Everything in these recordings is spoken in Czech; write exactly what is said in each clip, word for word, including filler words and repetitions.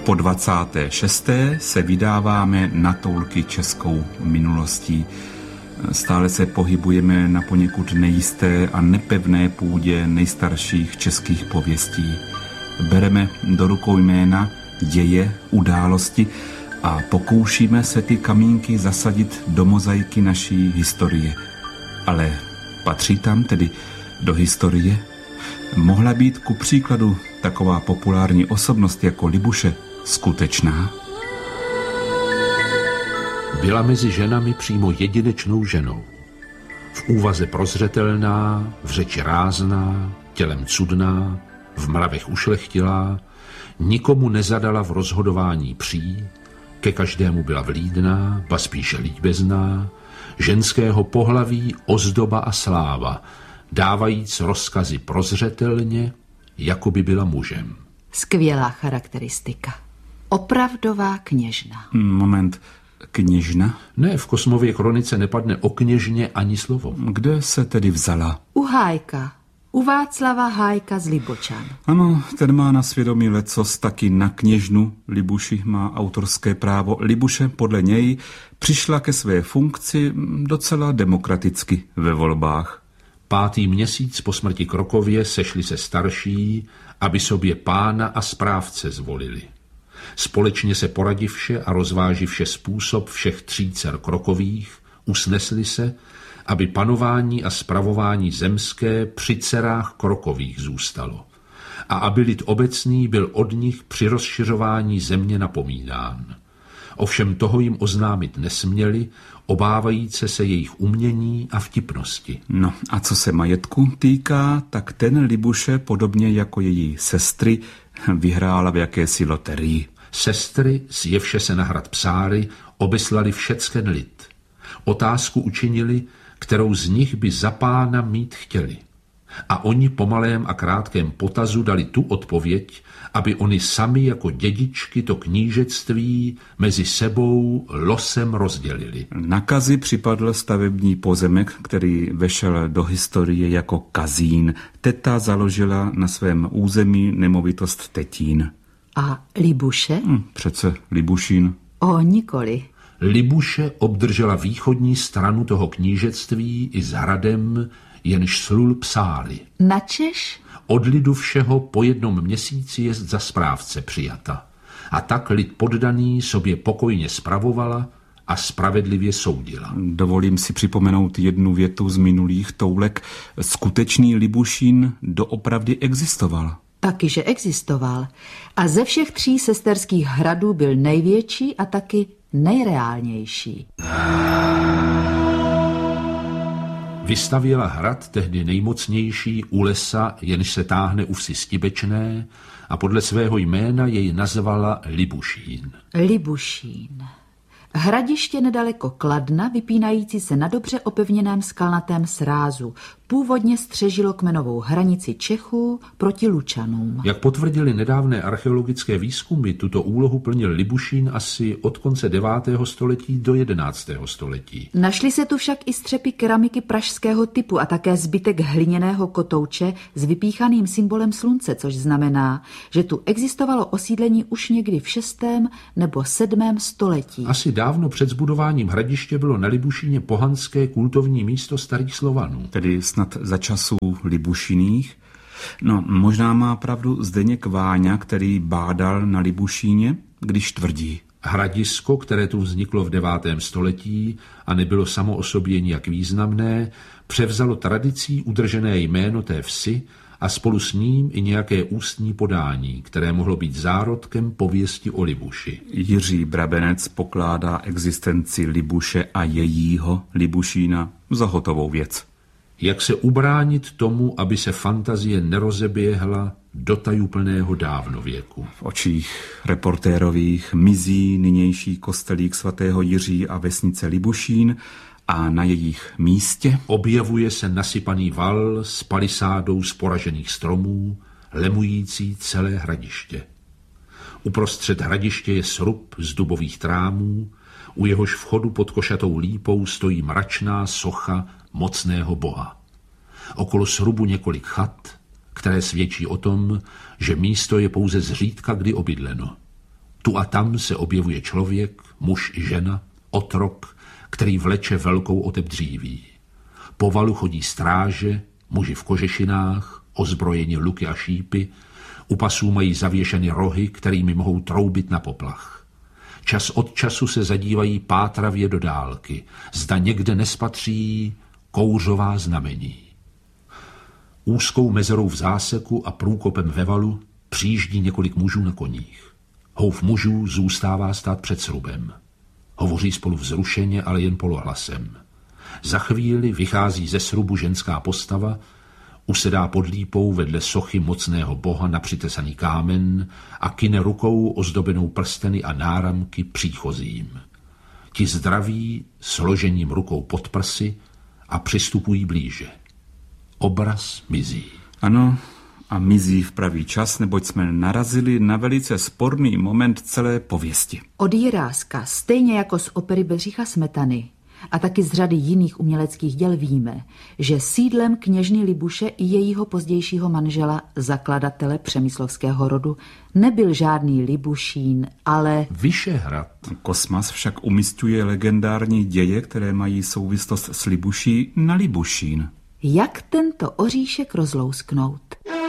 Po dvacáté šesté se vydáváme na toulky českou minulostí. Stále se pohybujeme na poněkud nejisté a nepevné půdě nejstarších českých pověstí. Bereme do rukou jména, děje, události a pokoušíme se ty kamínky zasadit do mozaiky naší historie. Ale patří tam tedy do historie? Mohla být ku příkladu taková populární osobnost jako Libuše skutečná? Byla mezi ženami přímo jedinečnou ženou. V úvaze prozřetelná, v řeči rázná, tělem cudná, v mravech ušlechtilá, nikomu nezadala v rozhodování pří, ke každému byla vlídná, ba spíše líbezná, ženského pohlaví ozdoba a sláva, dávajíc rozkazy prozřetelně, jako by byla mužem. Skvělá charakteristika. Opravdová kněžna. Moment, kněžna? Ne, v Kosmově kronice nepadne o kněžně ani slovo. Kde se tedy vzala? U Hájka. U Václava Hájka z Libočan. Ano, ten má na svědomí lecos, taky na kněžnu Libuši má autorské právo. Libuše podle něj přišla ke své funkci docela demokraticky ve volbách. Pátý měsíc po smrti Krokově sešli se starší, aby sobě pána a správce zvolili. Společně se poradivše a rozváživše způsob všech tří dcer Krokových, usnesli se, aby panování a spravování zemské při dcerách Krokových zůstalo a aby lid obecný byl od nich při rozšiřování země napomínán. Ovšem toho jim oznámit nesměli, obávajíce se jejich umění a vtipnosti. No a co se majetku týká, tak ten Libuše, podobně jako její sestry, vyhrála v jakési loterii. Sestry, sjevše se na hrad Psáry, obeslali všecken lid. Otázku učinili, kterou z nich by za pána mít chtěli. A oni po malém a krátkém potazu dali tu odpověď, aby oni sami jako dědičky to knížectví mezi sebou losem rozdělili. Na Kazi připadl stavební pozemek, který vešel do historie jako Kazín. Teta založila na svém území nemovitost Tetín. A Libuše? Hm, přece Libušín. O, nikoli. Libuše obdržela východní stranu toho knížectví i s hradem, jenž slul Psály. Načež? Od lidu všeho po jednom měsíci jest za správce přijata. A tak lid poddaný sobě pokojně spravovala a spravedlivě soudila. Dovolím si připomenout jednu větu z minulých toulek. Skutečný Libušín doopravdy existoval. Taky, že existoval. A ze všech tří sesterských hradů byl největší a taky nejreálnější. Vystavěla hrad tehdy nejmocnější u lesa, jenž se táhne u vsi Stibečné, a podle svého jména jej nazvala Libušín. Libušín. Hradiště nedaleko Kladna, vypínající se na dobře opevněném skalnatém srázu, původně střežilo kmenovou hranici Čechů proti Lučanům. Jak potvrdili nedávné archeologické výzkumy, tuto úlohu plnil Libušín asi od konce devátého století do jedenáctého století. Našly se tu však i střepy keramiky pražského typu a také zbytek hliněného kotouče s vypíchaným symbolem slunce, což znamená, že tu existovalo osídlení už někdy v šestém nebo sedmém století. Asi dávno před zbudováním hradiště bylo na Libušíně pohanské kultovní místo starých Slovanů. Tedy snad za časů Libušiných. No, možná má pravdu Zdeněk Váňa, který bádal na Libušíně, když tvrdí. Hradisko, které tu vzniklo v devátém století a nebylo samo o sobě nijak významné, převzalo tradicí udržené jméno té vsi a spolu s ním i nějaké ústní podání, které mohlo být zárodkem pověsti o Libuši. Jiří Brabenec pokládá existenci Libuše a jejího Libušína za hotovou věc. Jak se ubránit tomu, aby se fantazie nerozeběhla do tajuplného dávnověku. V očích reportérových mizí nynější kostelík svatého Jiří a vesnice Libušín a na jejich místě objevuje se nasypaný val s palisádou z poražených stromů, lemující celé hradiště. Uprostřed hradiště je srub z dubových trámů, u jehož vchodu pod košatou lípou stojí mračná socha mocného boha. Okolo srubu několik chat, které svědčí o tom, že místo je pouze zřídka kdy obydleno. Tu a tam se objevuje člověk, muž i žena, otrok, který vleče velkou otebdříví. Po valu chodí stráže, muži v kožešinách, ozbrojeni luky a šípy, u pasů mají zavěšeny rohy, kterými mohou troubit na poplach. Čas od času se zadívají pátravě do dálky, zda někde nespatří kouřová znamení. Úzkou mezerou v záseku a průkopem ve valu přijíždí několik mužů na koních. Houf mužů zůstává stát před srubem. Hovoří spolu vzrušeně, ale jen polohlasem. Za chvíli vychází ze srubu ženská postava, usedá pod lípou vedle sochy mocného boha na přitesaný kámen a kyne rukou ozdobenou prsteny a náramky příchozím. Ti zdraví složením rukou pod prsy a přistupují blíže. Obraz mizí. Ano, a mizí v pravý čas, neboť jsme narazili na velice sporný moment celé pověsti. Od Jiráska, stejně jako z opery Bedřicha Smetany a taky z řady jiných uměleckých děl víme, že sídlem kněžny Libuše i jejího pozdějšího manžela, zakladatele přemyslovského rodu, nebyl žádný Libušín, ale Vyšehrad. Kosmas však umísťuje legendární děje, které mají souvislost s Libuší, na Libušín. Jak tento oříšek rozlousknout?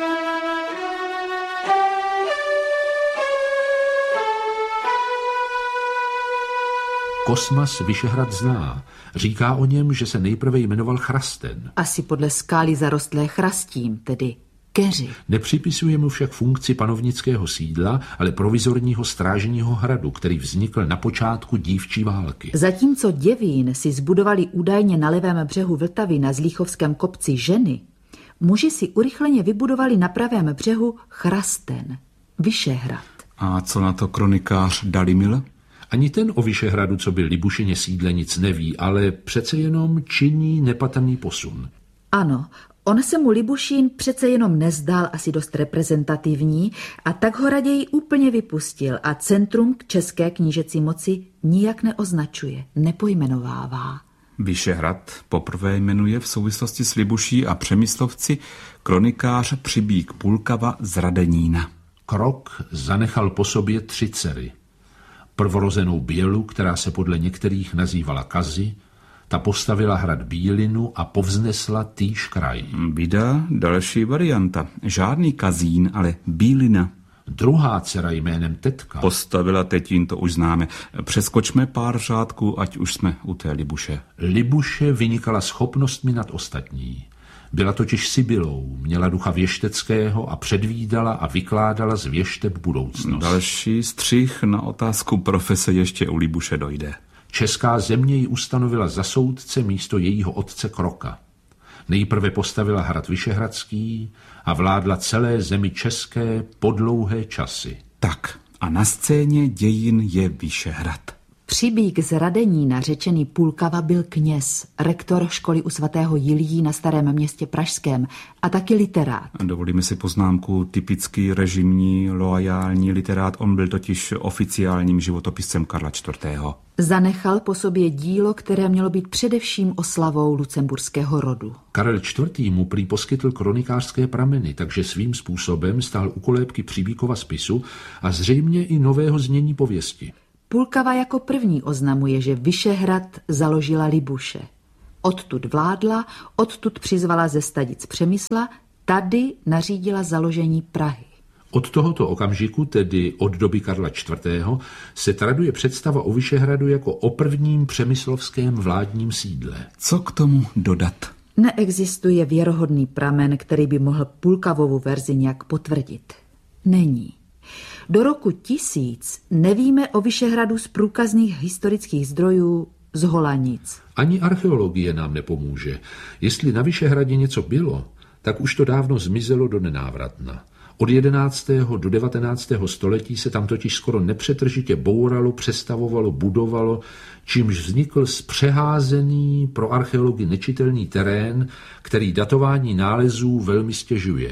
Kosmas Vyšehrad zná. Říká o něm, že se nejprve jmenoval Chrasten. Asi podle skály zarostlé chrastím, tedy keři. Nepřipisuje mu však funkci panovnického sídla, ale provizorního strážního hradu, který vznikl na počátku dívčí války. Zatímco Děvín si zbudovali údajně na levém břehu Vltavy na Zlíchovském kopci ženy, muži si urychleně vybudovali na pravém břehu Chrasten, Vyšehrad. A co na to kronikář Dalimil? Ani ten o Vyšehradu, co byl Libušině sídle, nic neví, ale přece jenom činí nepatrný posun. Ano, on se mu Libušín přece jenom nezdál asi dost reprezentativní a tak ho raději úplně vypustil a centrum k české knížecí moci nijak neoznačuje, nepojmenovává. Vyšehrad poprvé jmenuje v souvislosti s Libuší a Přemyslovci kronikář Přibík Pulkava z Radenína. Krok zanechal po sobě tři dcery. Prvorozenou Bělu, která se podle některých nazývala Kazi, ta postavila hrad Bílinu a povznesla týž kraj. Vida další varianta. Žádný Kazín, ale Bílina. Druhá dcera jménem Tetka postavila Tetín, to už známe. Přeskočme pár řádků, ať už jsme u té Libuše. Libuše vynikala schopnostmi nad ostatní. Byla totiž Sibylou, měla ducha věšteckého a předvídala a vykládala z věšteb budoucnost. Další střih na otázku profese ještě u Libuše dojde. Česká země ji ustanovila za soudce místo jejího otce Kroka. Nejprve postavila hrad Vyšehradský a vládla celé zemi české po dlouhé časy. Tak a na scéně dějin je Vyšehrad. Přibík z Radenína, řečený Pulkava, byl kněz, rektor školy u svatého Jiljí na Starém Městě pražském a taky literát. Dovolíme si poznámku, typický režimní, loajální literát, on byl totiž oficiálním životopiscem Karla čtvrtého. Zanechal po sobě dílo, které mělo být především oslavou lucemburského rodu. Karel čtvrtý mu prý poskytl kronikářské prameny, takže svým způsobem stál u kolébky Přibíkova spisu a zřejmě i nového znění pověsti. Pulkava jako první oznamuje, že Vyšehrad založila Libuše. Odtud vládla, odtud přizvala ze Stadic Přemysla, tady nařídila založení Prahy. Od tohoto okamžiku, tedy od doby Karla čtvrtého, se traduje představa o Vyšehradu jako o prvním přemyslovském vládním sídle. Co k tomu dodat? Neexistuje věrohodný pramen, který by mohl Pulkavovu verzi nějak potvrdit. Není. Do roku tisíc nevíme o Vyšehradu z průkazných historických zdrojů zhola nic. Ani archeologie nám nepomůže. Jestli na Vyšehradě něco bylo, tak už to dávno zmizelo do nenávratna. Od jedenáctého do devatenáctého století se tam totiž skoro nepřetržitě bouralo, přestavovalo, budovalo, čímž vznikl zpřeházený pro archeology nečitelný terén, který datování nálezů velmi stěžuje.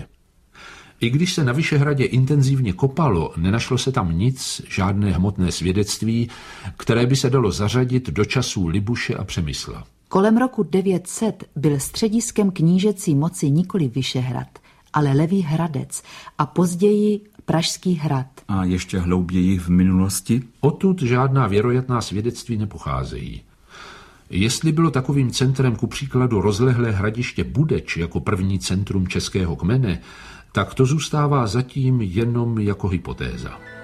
I když se na Vyšehradě intenzivně kopalo, nenašlo se tam nic, žádné hmotné svědectví, které by se dalo zařadit do časů Libuše a Přemysla. Kolem roku devět set byl střediskem knížecí moci nikoli Vyšehrad, ale Levý Hradec a později Pražský hrad. A ještě hlouběji v minulosti? Odtud žádná věroятná svědectví nepocházejí. Jestli bylo takovým centrem ku příkladu rozlehlé hradiště Budeč jako první centrum českého kmene, tak to zůstává zatím jenom jako hypotéza.